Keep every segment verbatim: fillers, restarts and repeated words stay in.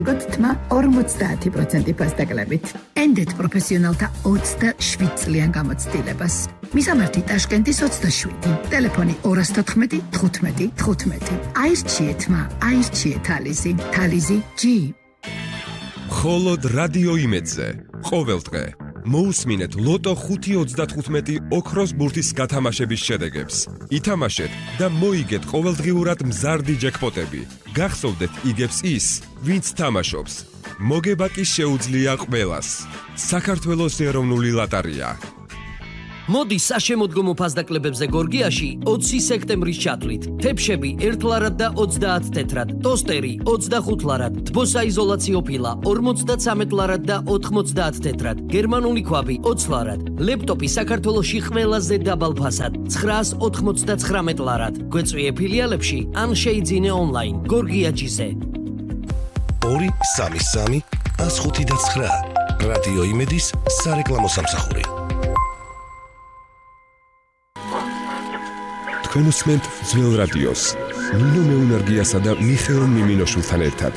გოთმა ორმოცდაათი პროცენტი ფასდაკლებით. ენდეთ პროფესიონალთა ოცდაშვიდ წლიან გამოცდილებას. მისამართი ტაშკენტის ოცდაშვიდი. ტელეფონი ორას თოთხმეტი თხუთმეტი თხუთმეტი. აირჩიეთმა, აირჩიეთ თალიზი. თალიზი G. მხოლოდ რადიო იმედზე. ყოველდღე მოусმინეთ ლოტო ხუთი ოცდათხუთმეტი ოქროს ბურთის გათამაშების შედეგებს. ითამაშეთ და მოიგეთ ყოველდღიურად მზარდი ჯეკპოტები. გახსოვდეთ იგებს ის, ვინც თამაშობს. მოგება კი შეუძლია ყველას. საქართველოს ეროვნული ლოტარია. მოდი საშემოდგომო ფასდაკლებებზე გორგიაში ოცი სექტემბრის ჩათვლით. თეფშები ერთ ლარად და ოცდაათ თეთრად, ტოსტერი ოცდახუთ ლარად, თბოსაიზოლაციო ფილა ორმოცდაცამეტ ლარად და ოთხმოცდაათ თეთრად, გერმანული ქვაბი ოცი ლარად, ლეპტოპი საქართველოში ყველაზე დაბალ ფასად ცხრაას ოთხმოცდაცხრამეტ ლარად. გვეწვიე ფილიალებში ან შეიძინე ონლაინ. გორგიაჯიზე. ორი სამი სამი ას ხუთი და ცხრა. რადიო იმედის სარეკლამო სამსახური. თქვენ უსმენთ ძველ რადიოს, ნინო მეუნარგიასა და მიხეილ მიმინოშვილთან ერთად.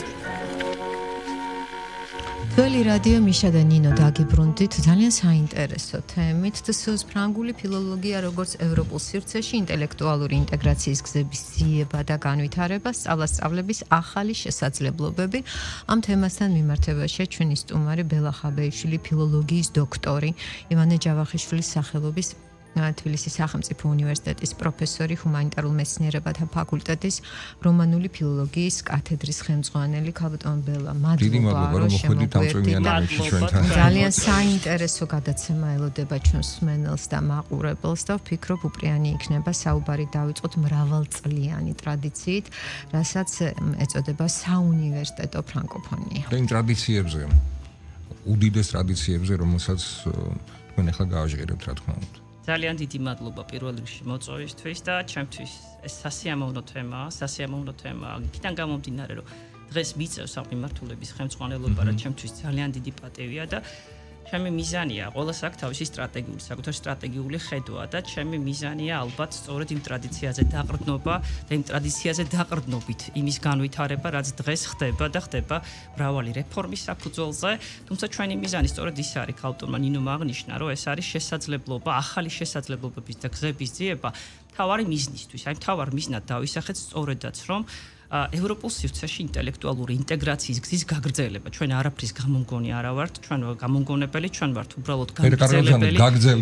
ძველი რადიო მიშა და ნინო დაგიბრუნდით ძალიან საინტერესო თემით. თსოს ფრანგული ფილოლოგია როგორც ევროპულ სივრცეში ინტელექტუალური ინტეგრაციის გზების ძიება და განვითარება, სწავლასწავლების ახალი შესაძლებლობები. ამ თემასთან მიმართებაშია ჩვენი სტუმარი ბელა ხაბეიშვილი, ფილოლოგიის დოქტორი, ივანე ჯავახიშვილის სახელობის თბილისის სახელმწიფო უნივერსიტეტის პროფესორი, ჰუმანიტარულ მეცნიერებათა ფაკულტეტის რომანული ფილოლოგიის კათედრის ხელმძღვანელი. ქალბატონ ბელა, მადლობა რომ შემოგვერთით. ძალიან საინტერესო გადაცემა ელოდება ჩვენს მსმენელს და მაყურებელს და ვფიქრობ უპრიანი იქნება საუბარი დავიწყოთ მრავალწლიანი ტრადიციით, რასაც ეწოდება საუნივერსიტეტო ფრანკოფონია. იმ ტრადიციებზე, უდიდეს ტრადიციებზე, რომელსაც თქვენ ახლა გააჟღერებთ, რა თქმა უნდა. ძალიან დიდი მადლობა პირველ რიგში მოწვევისთვის და ჩემთვის ეს სასიამოვნო თემაა, სასიამოვნო თემაა. იქიდან გამომდინარე, რომ დღეს მიწევს ამ მიმართულების ხელმძღვანელობა, რა ჩემთვის ძალიან დიდი პატივია და ჩემი მიზანია, ყველას აქვს თავისი სტრატეგიული, საკუთარი სტრატეგიული ხედვა და ჩემი მიზანია ალბათ სწორედ იმ ტრადიციაზე დაყრდნობა და იმ ტრადიციაზე დაყრდნობით იმის განვითარება, რაც დღეს ხდება და ხდება მრავალი რეფორმის საფუძველზე. თუმცა ჩვენი მიზანი სწორედ ის არის, ქალბატონმა ნინომ აღნიშნა, რომ ეს არის შესაძლებლობა, ახალი შესაძლებლობების და გზების ძიება მთავარი მიზნისთვის. აი მთავარ მიზნად დავისახეთ სწორედაც, რომ ევროპულ სივრცეში ინტელექტუალური ინტეგრაციის გზის გაგრძელება. ჩვენ არაფრის გამომგონი არა ვართ, ჩვენ გამომგონებელი, ჩვენ ვართ უბრალოდ გამგრძელებელი.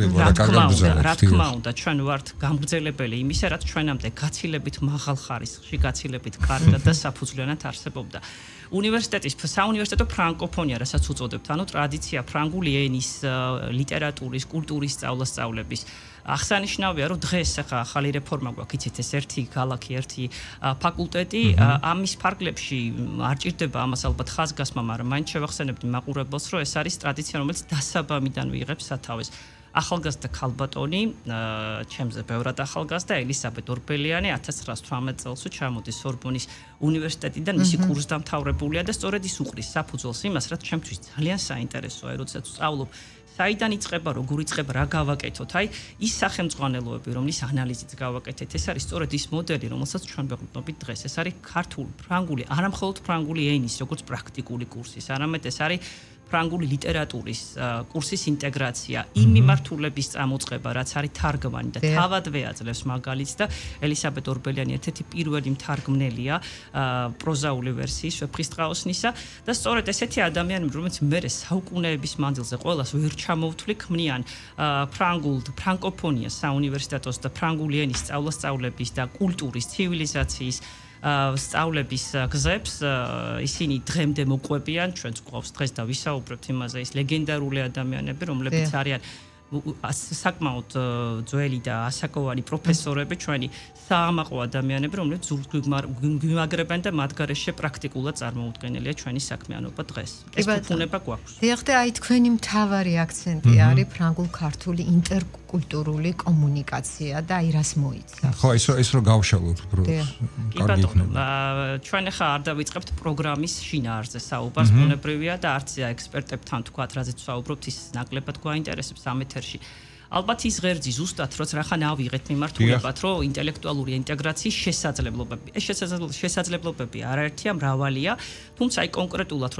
რა თქმა უნდა, ჩვენ ვართ გამგრძელებელი იმისა, რაც ჩვენამდე გაცილებით მაღალ ხარისხში, გაცილებით კარგად და საფუძვლიანად არსებობდა. უნივერსიტეტის საუნივერსიტეტო ფრანკოფონია, რასაც უწოდებთ, ანუ ტრადიცია ფრანგული ენის, ლიტერატურის, კულტურის სწავლასწავლების. აღსანიშნავია, რომ დღეს ახლა ახალი რეფორმა გვაქვს, იცით, ეს ერთი ქალაქი, ერთი ფაკულტეტი, ამის ფარგლებში არ ჭირდება ამას ალბათ ხაზგასმა, მაგრამ მაინც შევახსენებდი მაყურებელს, რომ ეს არის ტრადიცია, რომელიც დასაბამიდან ვიღებს სათავეს. ახალგაზრდა ქალბატონი, ჩემზე ბევრად ახალგაზრდა, ელისაბედ ორბელიანი ათას ცხრაას თვრამეტ წელს ჩამოდის სორბონის უნივერსიტეტიდან, მისი კურსდამთავრებულია და სწორედ ის უყრის საფუძველს იმას, რაც ჩემთვის ძალიან საინტერესოა, როდესაც ვსწავლობ საიდან იწყება, როგორ იწყება, რა გავაკეთოთ. აი, ის სახელმძღვანელოები, რომლის ანალიზით გავაკეთეთ, ეს არის სწორედ ის მოდელი, რომელსაც ჩვენ ვეყრდნობით დღეს. ეს არის ქართული, ფრანგული, არა მხოლოდ ფრანგული ენის, როგორც პრაქტიკული კურსის, არამედ ეს არის ფრანგული ლიტერატურის კურსის ინტეგრაცია, იმ მიმართულების წამოწყება, რაც არის თარგმანი და თავადვე აძლევს მაგალითს და ელისაბედ ორბელიანი ერთ-ერთი პირველი მთარგმნელია პროზაული ვერსიის ვეფხისტყაოსნისა და სწორედ ესეთი ადამიანები, რომელიც მერე საუკუნეების მანძილზე ყველას ვერ ჩამოვთვლი, ქმნიან ფრანგულ ფრანკოფონიას საუნივერსიტეტოს და ფრანგული ენის სწავლასწავლების და კულტურის, ცივილიზაციის სწავლების გზებს. ისინი დღემდე მოყვებიან, ჩვენც გვყავს დღეს და ვისაუბრებთ იმაზე, ის ლეგენდარული ადამიანები, რომლებიც არიან საკმაოდ ძველი და ასაკოვანი პროფესორები, ჩვენი საამაყო ადამიანები, რომლებიც გვიმაგრებენ და მათ გარეშე პრაქტიკულად წარმოუდგენელია ჩვენი საქმიანობა დღეს. ეს ფუფუნება გვაქვს. დიახ, და აი თქვენი მთავარი აქცენტი არის ფრანგულ-ქართული ინტერკულტურული კომუნიკაცია და აი რას მოიცა. ხო, ის ის რო გავშალოთ პროს. კარგი იქნება. ჩვენ ახლა არ დავიწყებთ პროგრამის შინაარსზე საუბარს, ბუნებრივია და არც ექსპერტებთან თქვათ, რაზეც ვსაუბრობთ, ის ნაკლებად გვაინტერესებს ამ ეთერში. ალბათ ის ღერძი ზუსტად როცა რახან ავიღეთ მიმართულებად, რომ ინტელექტუალური ინტეგრაციის შესაძლებლობები. ეს შესაძლებლობები არაერთია, მრავალია, თუმცა აი კონკრეტულად